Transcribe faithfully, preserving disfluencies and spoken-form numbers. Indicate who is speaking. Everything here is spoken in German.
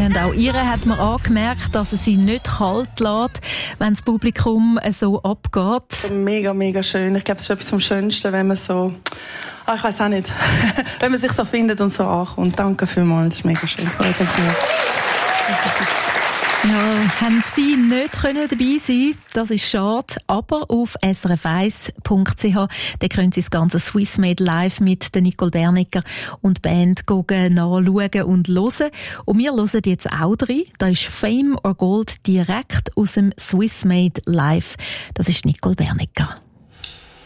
Speaker 1: Und auch ihr hat man angemerkt, dass es sie nicht kalt lässt, wenn das Publikum so abgeht.
Speaker 2: Mega, mega schön. Ich glaube, es ist etwas vom Schönsten, wenn man so, ah, ich weiß auch nicht, wenn man sich so findet und so ankommt. Danke vielmals, das ist mega schön. Das freut uns sehr.
Speaker 1: Ja, haben Sie nicht können dabei sein, das ist schade, aber auf s r f eins punkt c h da können Sie das ganze Swissmade live mit der Nicole Bernecker und Band gucken, nachschauen und hören. Und wir hören jetzt auch rein, da ist Fame or Gold direkt aus dem Swissmade live. Das ist Nicole Bernecker.